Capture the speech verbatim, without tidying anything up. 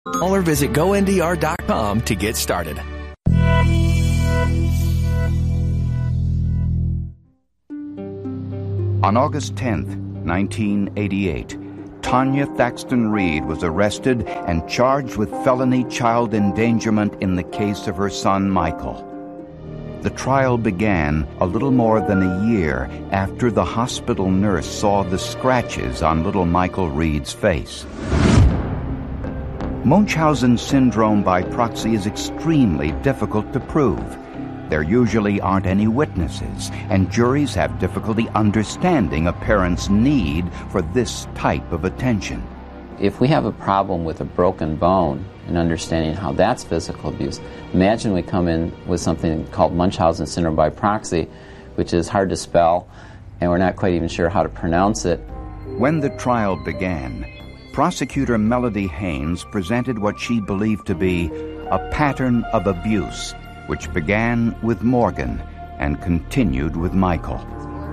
Or visit go N D R dot com to get started. On August tenth, nineteen eighty-eight, Tanya Thaxton Reed was arrested and charged with felony child endangerment in the case of her son Michael. The trial began a little more than a year after the hospital nurse saw the scratches on little Michael Reed's face. Munchausen syndrome by proxy is extremely difficult to prove. There usually aren't any witnesses, and juries have difficulty understanding a parent's need for this type of attention. If we have a problem with a broken bone and understanding how that's physical abuse, imagine we come in with something called Munchausen syndrome by proxy, which is hard to spell, and we're not quite even sure how to pronounce it. When the trial began, prosecutor Melody Haynes presented what she believed to be a pattern of abuse, which began with Morgan and continued with Michael.